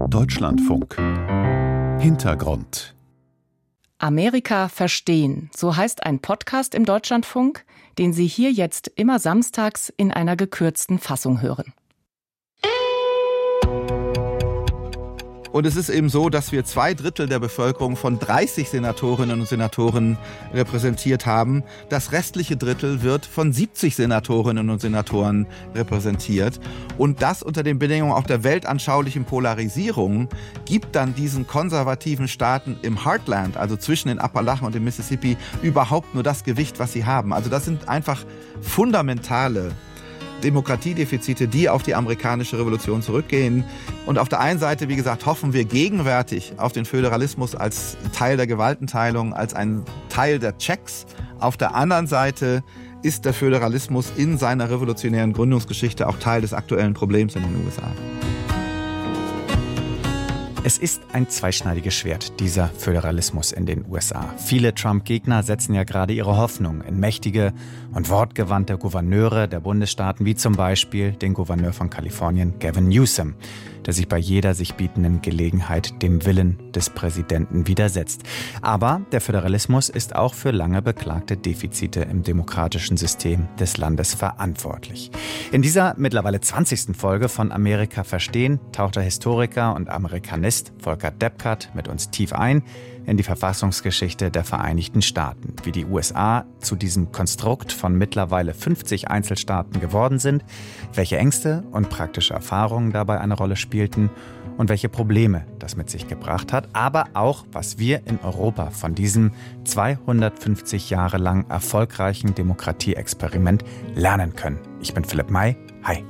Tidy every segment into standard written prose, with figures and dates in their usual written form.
Deutschlandfunk. Hintergrund. Amerika verstehen, so heißt ein Podcast im Deutschlandfunk, den Sie hier jetzt immer samstags in einer gekürzten Fassung hören. Und es ist eben so, dass wir 2/3 der Bevölkerung von 30 Senatorinnen und Senatoren repräsentiert haben. Das restliche Drittel wird von 70 Senatorinnen und Senatoren repräsentiert. Und das unter den Bedingungen auch der weltanschaulichen Polarisierung gibt dann diesen konservativen Staaten im Heartland, also zwischen den Appalachen und dem Mississippi, überhaupt nur das Gewicht, was sie haben. Also das sind einfach fundamentale Demokratiedefizite, die auf die amerikanische Revolution zurückgehen. Und auf der einen Seite, wie gesagt, hoffen wir gegenwärtig auf den Föderalismus als Teil der Gewaltenteilung, als ein Teil der Checks. Auf der anderen Seite ist der Föderalismus in seiner revolutionären Gründungsgeschichte auch Teil des aktuellen Problems in den USA. Es ist ein zweischneidiges Schwert, dieser Föderalismus in den USA. Viele Trump-Gegner setzen ja gerade ihre Hoffnung in mächtige und wortgewandte Gouverneure der Bundesstaaten, wie zum Beispiel den Gouverneur von Kalifornien, Gavin Newsom, der sich bei jeder sich bietenden Gelegenheit dem Willen des Präsidenten widersetzt. Aber der Föderalismus ist auch für lange beklagte Defizite im demokratischen System des Landes verantwortlich. In dieser mittlerweile 20. Folge von Amerika verstehen taucht der Historiker und Amerikanist Volker Deppkart mit uns tief ein in die Verfassungsgeschichte der Vereinigten Staaten, wie die USA zu diesem Konstrukt von mittlerweile 50 Einzelstaaten geworden sind, welche Ängste und praktische Erfahrungen dabei eine Rolle spielten und welche Probleme das mit sich gebracht hat, aber auch, was wir in Europa von diesem 250 Jahre lang erfolgreichen Demokratieexperiment lernen können. Ich bin Philipp May. Hi.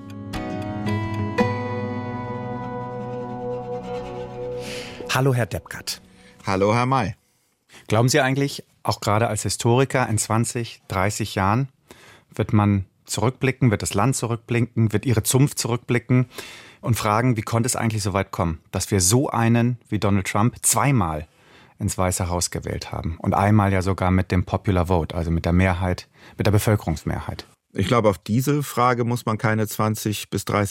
Hallo, Herr Deppkart. Hallo, Herr May. Glauben Sie eigentlich, auch gerade als Historiker in 20, 30 Jahren, wird man zurückblicken, wird das Land zurückblicken, wird Ihre Zunft zurückblicken und fragen, wie konnte es eigentlich so weit kommen, dass wir so einen wie Donald Trump zweimal ins Weiße Haus gewählt haben und einmal ja sogar mit dem Popular Vote, also mit der Mehrheit, mit der Bevölkerungsmehrheit? Ich glaube, auf diese Frage muss man keine 20 bis 30